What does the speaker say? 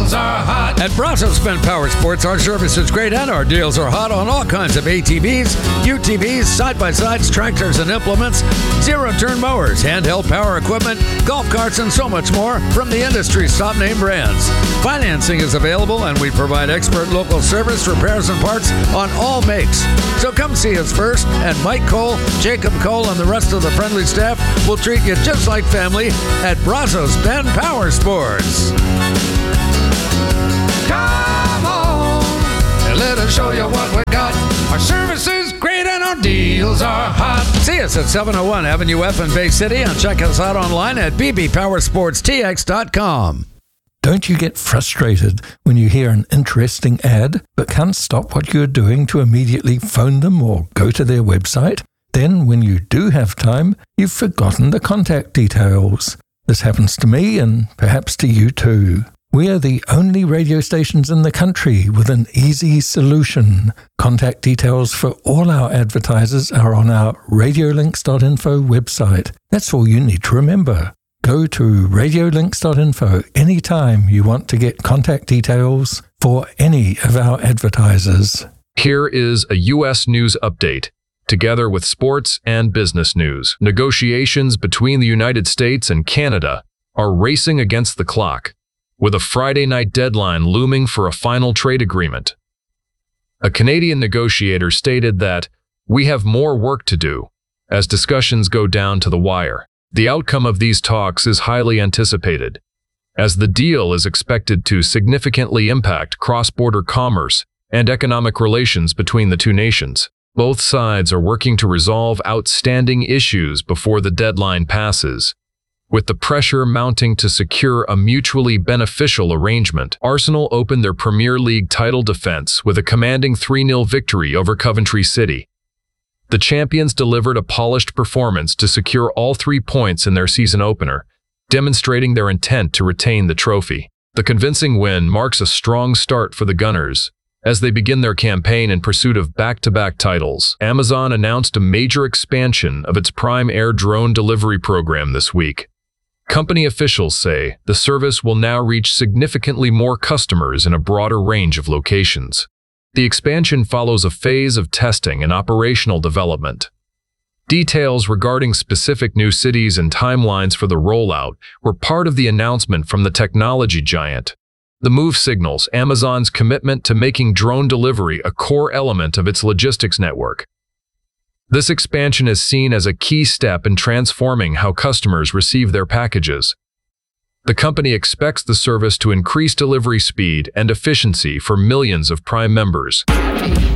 deals are hot. At Brazos Bend Power Sports, our service is great and our deals are hot on all kinds of ATVs, UTVs, side-by-sides, tractors and implements, zero-turn mowers, handheld power equipment, golf carts, and so much more from the industry's top-name brands. Financing is available, and we provide expert local service, repairs, and parts on all makes. So come see us first, and Mike Cole, Jacob Cole, and the rest of the friendly staff will treat you just like family at Brazos Bend Power Sports. Come on, and let us show you what we got. Our service is great and our deals are hot. See us at 701 Avenue F in Bay City, and check us out online at bbpowersportstx.com. Don't you get frustrated when you hear an interesting ad but can't stop what you're doing to immediately phone them or go to their website? Then, when you do have time, you've forgotten the contact details. This happens to me and perhaps to you too. We are the only radio stations in the country with an easy solution. Contact details for all our advertisers are on our radiolinks.info website. That's all you need to remember. Go to radiolinks.info anytime you want to get contact details for any of our advertisers. Here is a U.S. news update, together with sports and business news. Negotiations between the United States and Canada are racing against the clock, with a Friday night deadline looming for a final trade agreement. A Canadian negotiator stated that, "We have more work to do," as discussions go down to the wire. The outcome of these talks is highly anticipated, as the deal is expected to significantly impact cross-border commerce and economic relations between the two nations. Both sides are working to resolve outstanding issues before the deadline passes, with the pressure mounting to secure a mutually beneficial arrangement. Arsenal opened their Premier League title defense with a commanding 3-0 victory over Coventry City. The champions delivered a polished performance to secure all 3 points in their season opener, demonstrating their intent to retain the trophy. The convincing win marks a strong start for the Gunners as they begin their campaign in pursuit of back-to-back titles. Amazon announced a major expansion of its Prime Air drone delivery program this week. Company officials say the service will now reach significantly more customers in a broader range of locations. The expansion follows a phase of testing and operational development. Details regarding specific new cities and timelines for the rollout were part of the announcement from the technology giant. The move signals Amazon's commitment to making drone delivery a core element of its logistics network. This expansion is seen as a key step in transforming how customers receive their packages. The company expects the service to increase delivery speed and efficiency for millions of Prime members.